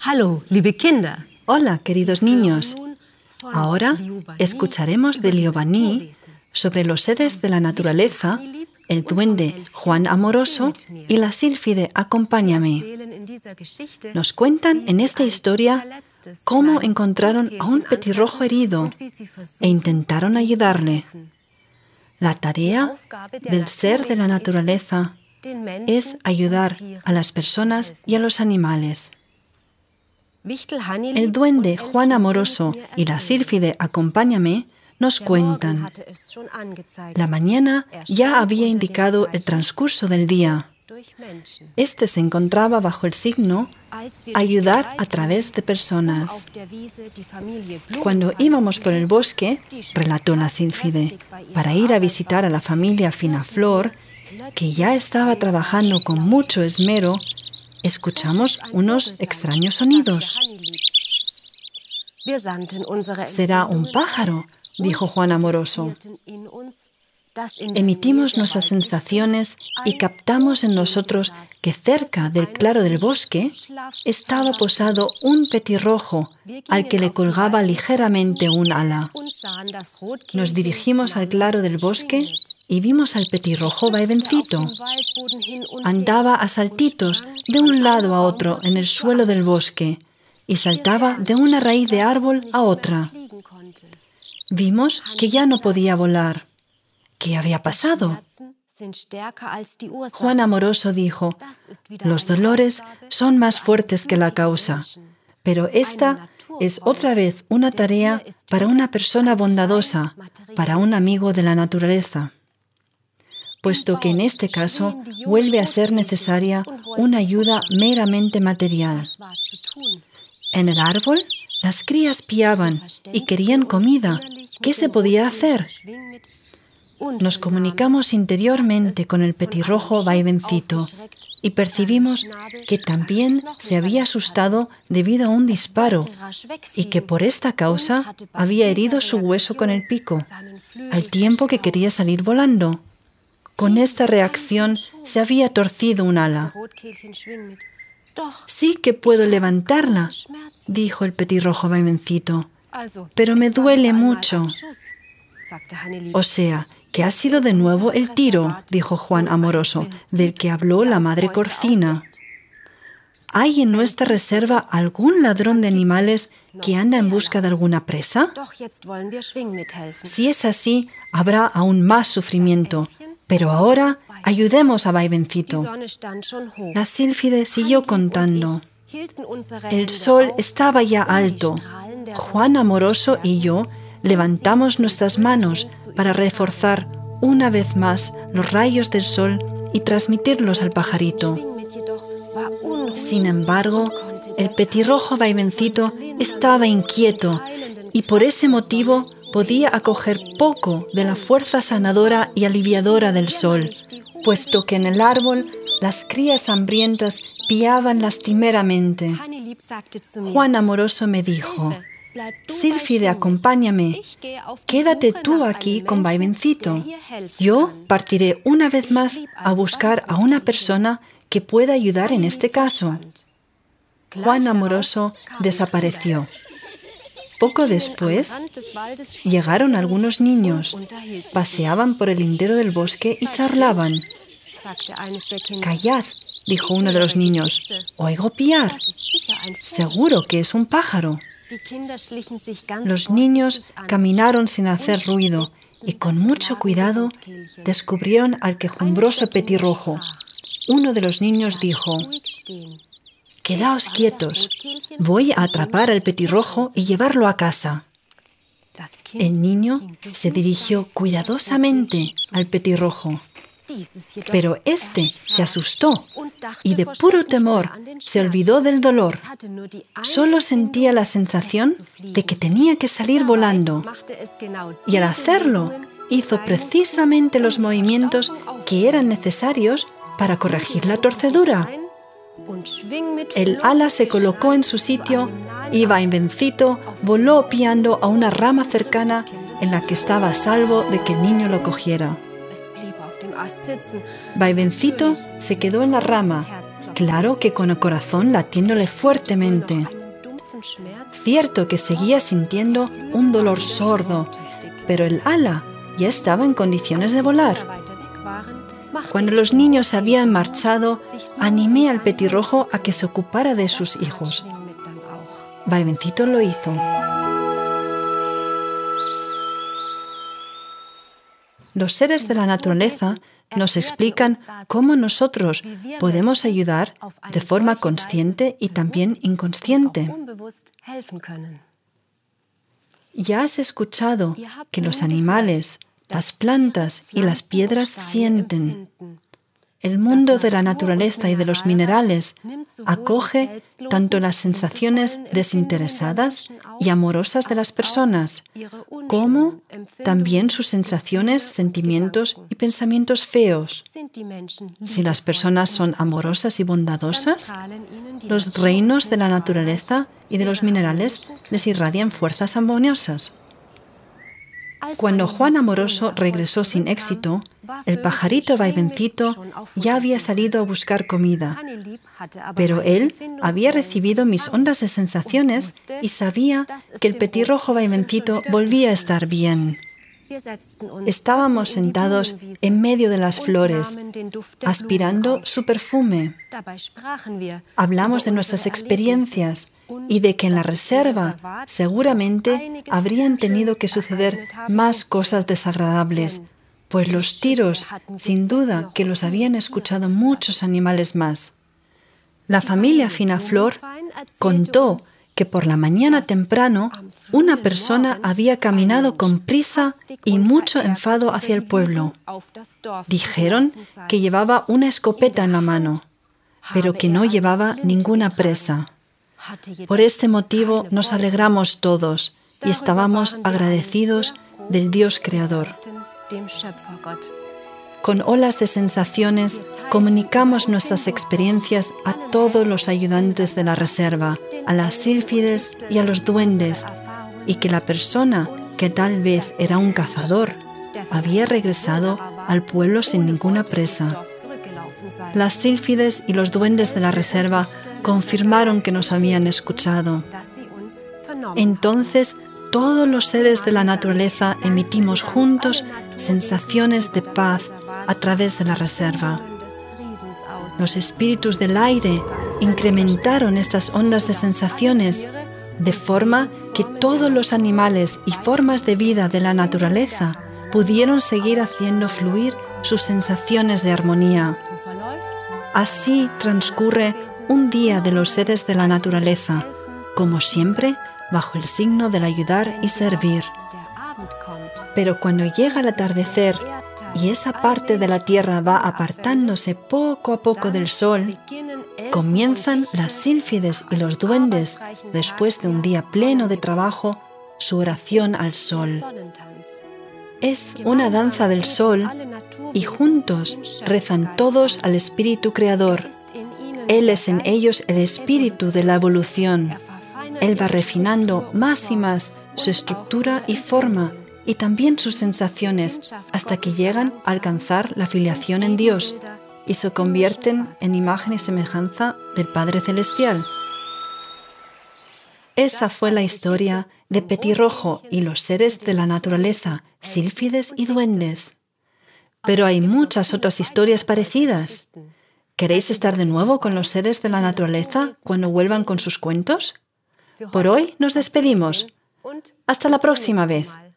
Hallo, liebe Kinder. Hola, queridos niños. Ahora escucharemos de Liobani sobre los seres de la naturaleza, el duende Juan Amoroso y la sílfide Acompáñame. Nos cuentan en esta historia cómo encontraron a un petirrojo herido e intentaron ayudarle. La tarea del ser de la naturaleza es ayudar a las personas y a los animales. El duende Juan Amoroso y la sílfide Acompáñame nos cuentan. La mañana ya había indicado el transcurso del día. Este se encontraba bajo el signo ayudar a través de personas. Cuando íbamos por el bosque, relató la sílfide, para ir a visitar a la familia Finaflor, que ya estaba trabajando con mucho esmero, escuchamos unos extraños sonidos. «Será un pájaro», dijo Juan Amoroso. Emitimos nuestras sensaciones y captamos en nosotros que cerca del claro del bosque estaba posado un petirrojo al que le colgaba ligeramente un ala. Nos dirigimos al claro del bosque y vimos al petirrojo Vaivencito. Andaba a saltitos de un lado a otro en el suelo del bosque y saltaba de una raíz de árbol a otra. Vimos que ya no podía volar. ¿Qué había pasado? Juan Amoroso dijo, los dolores son más fuertes que la causa, pero esta es otra vez una tarea para una persona bondadosa, para un amigo de la naturaleza, puesto que en este caso vuelve a ser necesaria una ayuda meramente material. En el árbol, las crías piaban y querían comida. ¿Qué se podía hacer? Nos comunicamos interiormente con el petirrojo Vaivencito y percibimos que también se había asustado debido a un disparo y que por esta causa había herido su hueso con el pico, al tiempo que quería salir volando. Con esta reacción se había torcido un ala. «Sí que puedo levantarla», dijo el petirrojo Vaivencito, «pero me duele mucho». «O sea, que ha sido de nuevo el tiro», dijo Juan Amoroso, del que habló la madre Corcina. ¿Hay en nuestra reserva algún ladrón de animales que anda en busca de alguna presa? Si es así, habrá aún más sufrimiento. Pero ahora ayudemos a Vaivencito. La sílfide siguió contando. El sol estaba ya alto. Juan Amoroso y yo levantamos nuestras manos para reforzar una vez más los rayos del sol y transmitirlos al pajarito. Sin embargo, el petirrojo Vaivencito estaba inquieto y por ese motivo podía acoger poco de la fuerza sanadora y aliviadora del sol, puesto que en el árbol las crías hambrientas piaban lastimeramente. Juan Amoroso me dijo, «Sílfide, acompáñame. Quédate tú aquí con Vaivencito. Yo partiré una vez más a buscar a una persona que pueda ayudar en este caso». Juan Amoroso desapareció. Poco después, llegaron algunos niños, paseaban por el lindero del bosque y charlaban. «Callad», dijo uno de los niños, «oigo piar. Seguro que es un pájaro». Los niños caminaron sin hacer ruido y con mucho cuidado descubrieron al quejumbroso petirrojo. Uno de los niños dijo, «Quedaos quietos, voy a atrapar al petirrojo y llevarlo a casa». El niño se dirigió cuidadosamente al petirrojo, pero éste se asustó y de puro temor se olvidó del dolor. Solo sentía la sensación de que tenía que salir volando y al hacerlo hizo precisamente los movimientos que eran necesarios para corregir la torcedura. El ala se colocó en su sitio y Vaivencito voló piando a una rama cercana en la que estaba a salvo de que el niño lo cogiera. Vaivencito se quedó en la rama claro que con el corazón latiéndole fuertemente. Cierto que seguía sintiendo un dolor sordo, pero el ala ya estaba en condiciones de volar. Cuando los niños se habían marchado, animé al petirrojo a que se ocupara de sus hijos. Vaivencito lo hizo. Los seres de la naturaleza nos explican cómo nosotros podemos ayudar de forma consciente y también inconsciente. Ya has escuchado que los animales, las plantas y las piedras sienten. El mundo de la naturaleza y de los minerales acoge tanto las sensaciones desinteresadas y amorosas de las personas, como también sus sensaciones, sentimientos y pensamientos feos. Si las personas son amorosas y bondadosas, los reinos de la naturaleza y de los minerales les irradian fuerzas armoniosas. Cuando Juan Amoroso regresó sin éxito, el pajarito Vaivencito ya había salido a buscar comida, pero él había recibido mis ondas de sensaciones y sabía que el petirrojo Vaivencito volvía a estar bien. Estábamos sentados en medio de las flores, aspirando su perfume. Hablamos de nuestras experiencias y de que en la reserva seguramente habrían tenido que suceder más cosas desagradables, pues los tiros, sin duda, que los habían escuchado muchos animales más. La familia Finaflor contó que por la mañana temprano una persona había caminado con prisa y mucho enfado hacia el pueblo. Dijeron que llevaba una escopeta en la mano, pero que no llevaba ninguna presa. Por este motivo nos alegramos todos y estábamos agradecidos del Dios Creador. Con olas de sensaciones comunicamos nuestras experiencias a todos los ayudantes de la reserva, a las sílfides y a los duendes, y que la persona, que tal vez era un cazador, había regresado al pueblo sin ninguna presa. Las sílfides y los duendes de la reserva confirmaron que nos habían escuchado. Entonces, todos los seres de la naturaleza emitimos juntos sensaciones de paz a través de la reserva. Los espíritus del aire incrementaron estas ondas de sensaciones, de forma que todos los animales y formas de vida de la naturaleza pudieron seguir haciendo fluir sus sensaciones de armonía. Así transcurre un día de los seres de la naturaleza, como siempre, bajo el signo del ayudar y servir. Pero cuando llega el atardecer y esa parte de la tierra va apartándose poco a poco del sol, comienzan las sílfides y los duendes, después de un día pleno de trabajo, su oración al sol. Es una danza del sol y juntos rezan todos al Espíritu Creador. Él es en ellos el espíritu de la evolución. Él va refinando más y más su estructura y forma y también sus sensaciones hasta que llegan a alcanzar la filiación en Dios y se convierten en imagen y semejanza del Padre Celestial. Esa fue la historia de Petirrojo y los seres de la naturaleza, sílfides y duendes. Pero hay muchas otras historias parecidas. ¿Queréis estar de nuevo con los seres de la naturaleza cuando vuelvan con sus cuentos? Por hoy nos despedimos. Hasta la próxima vez.